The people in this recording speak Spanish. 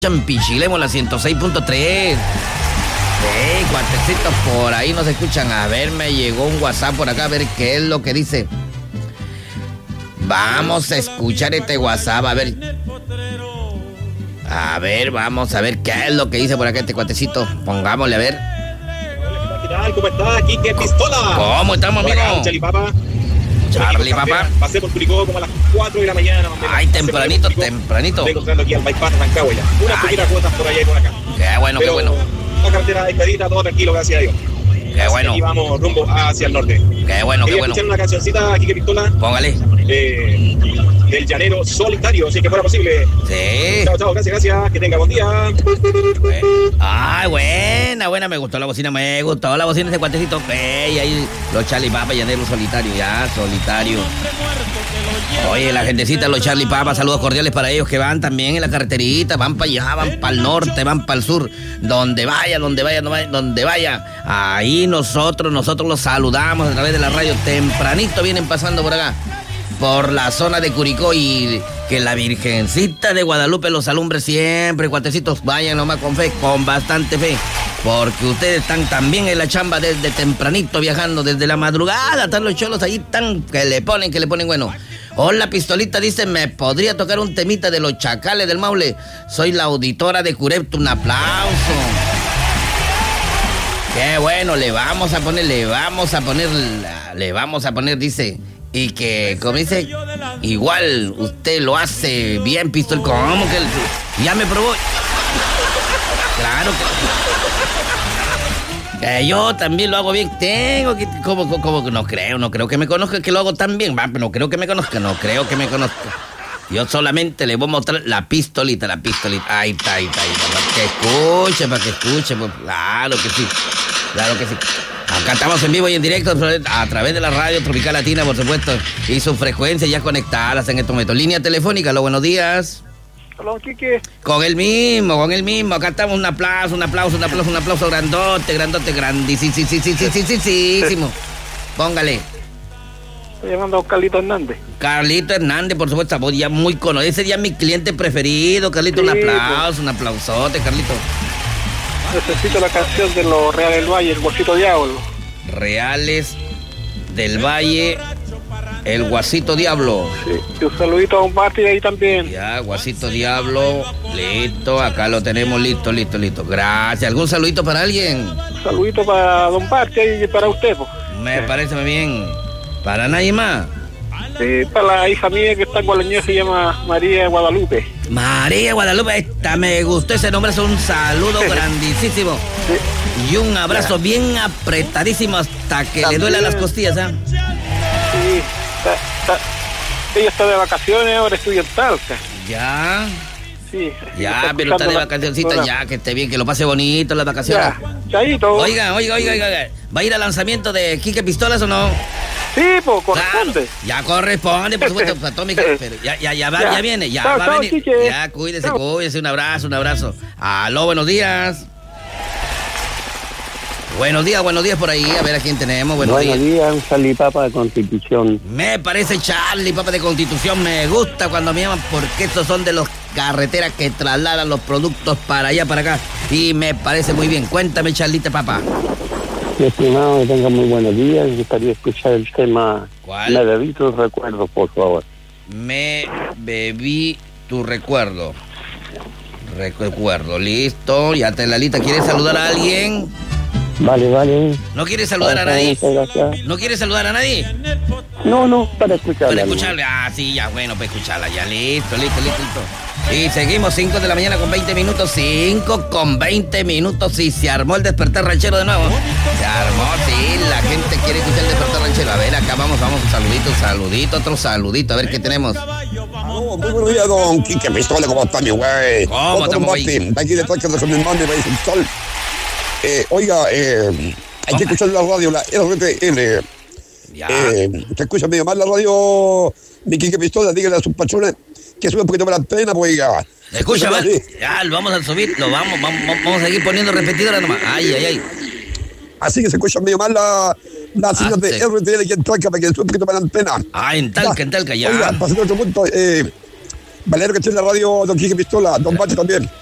Pichilemo, la 106.3. Cuatecitos por ahí nos escuchan. A ver, me llegó un WhatsApp por acá, a ver qué es lo que dice. Vamos a escuchar este WhatsApp, a ver. A ver, vamos a ver qué es lo que dice por acá este cuatecito. Pongámosle a ver. ¿Qué tal? ¿Cómo estás? Aquí que Pistola. ¿Cómo estamos, amigo? Charlie Papa. Charlie Papa. Pasé por Curicó como a las 4 de la mañana. Ay, tempranito. Estoy encontrando aquí al bypass de Rancagua ya. Unas poquitas cuotas por allá y por acá. Qué bueno, pero qué bueno. La carretera expedita, todo tranquilo, gracias a Dios. Qué bueno. Y vamos rumbo hacia el norte. Qué bueno, qué bueno. Escuchar una cancioncita aquí que Pistola. Póngale. Del llanero solitario, si que fuera posible. Sí. Chao, gracias. Que tenga buen día. Ay, buena, me gustó la bocina ese cuatecito. Y ahí los Charlie Papa, llanero solitario, ya, solitario. Oye, la gentecita, los Charlie Papa, saludos cordiales para ellos que van también en la carreterita, van para allá, van para el norte, van para el sur, donde vaya. Ahí nosotros los saludamos a través de la radio. Tempranito vienen pasando por acá, por la zona de Curicó, y que la Virgencita de Guadalupe los alumbre siempre, cuatecitos, vayan nomás con fe, con bastante fe, porque ustedes están también en la chamba desde tempranito, viajando desde la madrugada, están los cholos ahí tan que le ponen bueno. Hola, Pistolita, dice, ¿me podría tocar un temita de los Chacales del Maule? Soy la auditora de Curepto, un aplauso. Qué bueno, le vamos a poner, dice. Y que, como dice, igual usted lo hace bien, Pistol. ¿Cómo que ya me probó? Claro que yo también lo hago bien. Tengo que, como no creo que me conozca, que lo hago tan bien. Va, no creo que me conozca. Yo solamente le voy a mostrar la pistolita. Ahí está. Para que escuche, pues, claro que sí. Acá estamos en vivo y en directo a través de la radio Tropical Latina, por supuesto, y sus frecuencias ya conectadas en estos momentos. Línea telefónica, hola, buenos días. Hola, Quique. Con el mismo. Acá estamos, un aplauso grandísimo. Póngale. Estoy llamando a Carlito Hernández. Carlito Hernández, por supuesto, vos ya muy conocido. Ese ya es mi cliente preferido, Carlito. Sí, un aplausote, Carlito. Necesito la canción de los Reales del Valle, el Guasito Diablo. Reales del Valle, el Guasito Diablo. Sí, y un saludito a Don Basti ahí también. Ya, Guasito Diablo, listo, acá lo tenemos, listo. Gracias. ¿Algún saludito para alguien? Un saludito para Don Basti y para usted, pues. Me parece muy bien. ¿Para nadie más? Sí, para la hija mía que está en Gualeño, se llama María Guadalupe. María Guadalupe, esta me gustó ese nombre, es un saludo grandísimo. Sí. Y un abrazo bien apretadísimo hasta que también le duelen las costillas, ¿ah? Sí, ella está de vacaciones, ahora estudia en Talca. Ya. Sí. Ya, pero está de vacacioncita, ya, que esté bien, que lo pase bonito en las vacaciones. Ya, chaito. Oiga, ¿va a ir al lanzamiento de Quique Pistolas o no? Sí, pues corresponde. Claro, ya corresponde, por supuesto, Atómica, pero ya viene, va a venir. Chique. Ya, cuídese, un abrazo. Aló, buenos días. Buenos días por ahí, a ver a quién tenemos. Buenos días, un Charlie Papa de Constitución. Me parece Charlie Papa de Constitución, me gusta cuando me llaman porque estos son de los carreteras que trasladan los productos para allá, para acá. Y me parece muy bien. Cuéntame, Charlita Papa. Estimado, que tenga muy buenos días. Me gustaría escuchar el tema. ¿Cuál? Me bebí tus recuerdos, por favor. Me bebí tu recuerdo. Listo. Ya te la lista. ¿Quieres saludar a alguien? Vale. ¿No quieres saludar a nadie? ¿No quieres saludar a nadie? No, para escucharla. Para escucharla. Sí, ya, bueno, para escucharla. Ya, listo. Y seguimos 5 de la mañana con 20 minutos. 5 con 20 minutos. Y se armó el despertar ranchero de nuevo. Se armó, sí. La gente quiere escuchar el despertar ranchero. A ver, acá vamos. Otro saludito. A ver qué tenemos. Muy buenos días, don Quique Pistola. ¿Cómo está, mi güey? ¿Cómo estamos, güey? Aquí de Talca de mi hermano y el sol. Oiga, hay que escuchar la radio, la RTL. Se escucha medio mal la radio, mi Quique Pistola, dígale a sus patrones que sube un poquito más la pena, pues, oiga. Escucha, va. Ya, lo vamos a subir, vamos a seguir poniendo repetidora nomás. Ay. Así que se escucha medio mal la señal de RTL aquí en Talca para que sube un poquito más la pena. En Talca, ya. Oiga, pasando a otro punto, Valero que está en la radio, don Quique Pistola, don Bache también.